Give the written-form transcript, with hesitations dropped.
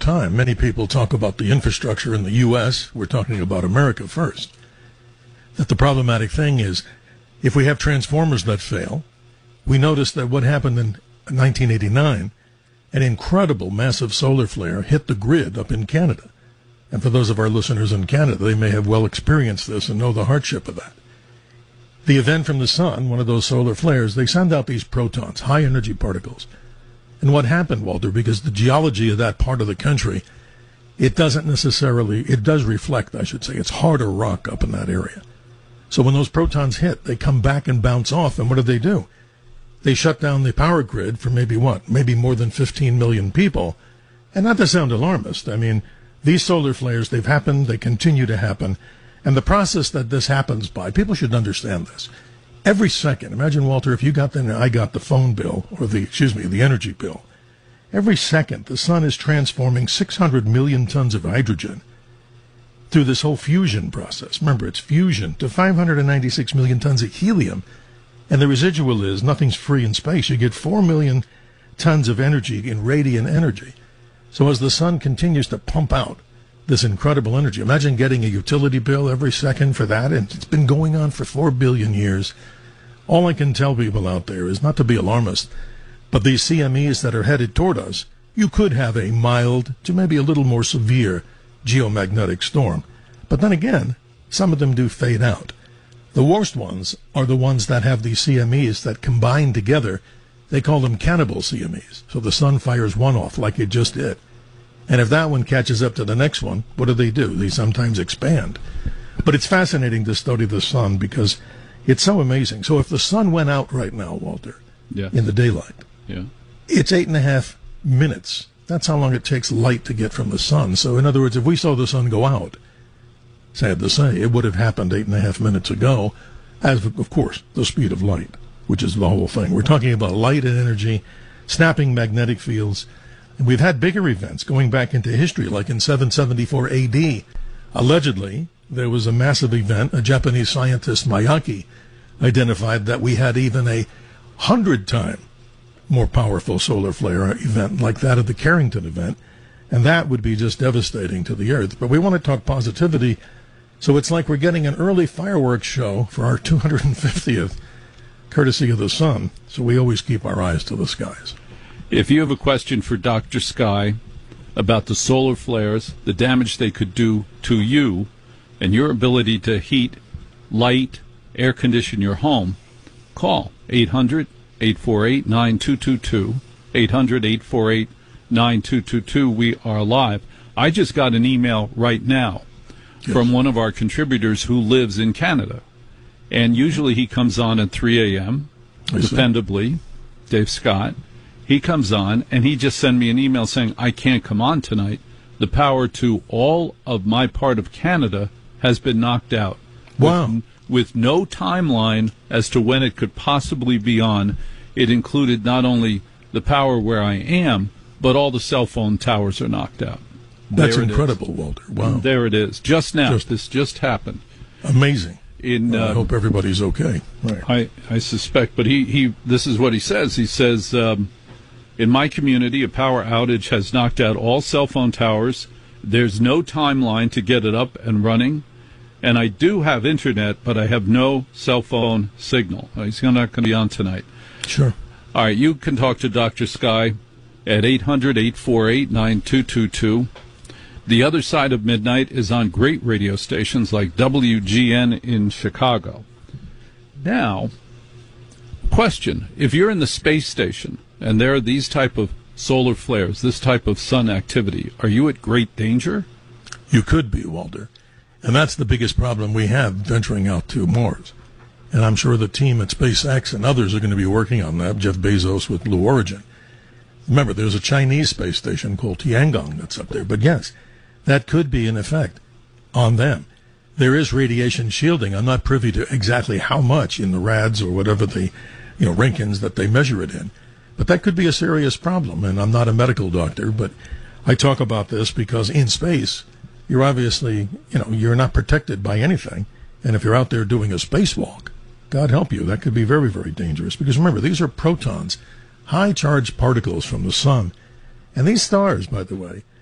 time. Many people talk about the infrastructure in the U.S. We're talking about America first. That the problematic thing is, if we have transformers that fail, we notice that what happened in 1989, an incredible massive solar flare hit the grid up in Canada. And for those of our listeners in Canada, they may have well experienced this and know the hardship of that. The event from the sun, one of those solar flares, they send out these protons, high-energy particles. And what happened, Walter, because the geology of that part of the country, it does reflect, I should say, it's harder rock up in that area. So when those protons hit, they come back and bounce off, and what do? They shut down the power grid for maybe more than 15 million people. And not to sound alarmist, I mean, these solar flares, they've happened, they continue to happen, and the process that this happens by, people should understand this. Every second, imagine, Walter, if I got the phone bill, or the energy bill. Every second, the sun is transforming 600 million tons of hydrogen through this whole fusion process. Remember, it's fusion to 596 million tons of helium. And the residual is nothing's free in space. You get 4 million tons of energy in radiant energy. So as the sun continues to pump out this incredible energy, imagine getting a utility bill every second for that. And it's been going on for 4 billion years. All I can tell people out there is not to be alarmist, but these CMEs that are headed toward us, you could have a mild to maybe a little more severe geomagnetic storm. But then again, some of them do fade out. The worst ones are the ones that have these CMEs that combine together. They call them cannibal CMEs. So the sun fires one off like it just did. And if that one catches up to the next one, what do? They sometimes expand. But it's fascinating to study the sun because it's so amazing. So if the sun went out right now, Walter, in the daylight, it's 8.5 minutes. That's how long it takes light to get from the sun. So in other words, if we saw the sun go out, sad to say, it would have happened 8.5 minutes ago, as, of course, the speed of light, which is the whole thing. We're talking about light and energy, snapping magnetic fields. And we've had bigger events going back into history, like in 774 A.D. Allegedly, there was a massive event. A Japanese scientist, Miyake, identified that we had even a 100-time more powerful solar flare event like that of the Carrington event. And that would be just devastating to the Earth. But we want to talk positivity. So it's like we're getting an early fireworks show for our 250th, courtesy of the sun. So we always keep our eyes to the skies. If you have a question for Dr. Sky about the solar flares, the damage they could do to you, and your ability to heat, light, air condition your home, call 800-848-9222, 800-848-9222. We are live. I just got an email right now from one of our contributors who lives in Canada. And usually he comes on at 3 a.m., dependably, Dave Scott. He comes on, and he just sent me an email saying, I can't come on tonight. The power to all of my part of Canada has been knocked out. Wow. With no timeline as to when it could possibly be on. It included not only the power where I am, but all the cell phone towers are knocked out. That's incredible, Walter. Wow. There it is. Just now. This just happened. Amazing. I hope everybody's okay. Right. I suspect. But he this is what he says. He says, in my community, a power outage has knocked out all cell phone towers. There's no timeline to get it up and running. And I do have internet, but I have no cell phone signal. He's not going to be on tonight. Sure. All right, you can talk to Dr. Sky at 800-848-9222. The Other Side of Midnight is on great radio stations like WGN in Chicago. Now, question, if you're in the space station and there are these type of solar flares, this type of sun activity, are you at great danger? You could be, Walter. And that's the biggest problem we have venturing out to Mars. And I'm sure the team at SpaceX and others are going to be working on that, Jeff Bezos with Blue Origin. Remember, there's a Chinese space station called Tiangong that's up there. But yes, that could be an effect on them. There is radiation shielding. I'm not privy to exactly how much in the rads or whatever the Rankins that they measure it in. But that could be a serious problem. And I'm not a medical doctor, but I talk about this because in space, you're obviously, you're not protected by anything. And if you're out there doing a spacewalk, God help you, that could be very, very dangerous. Because remember, these are protons, high-charged particles from the sun. And these stars, by the way,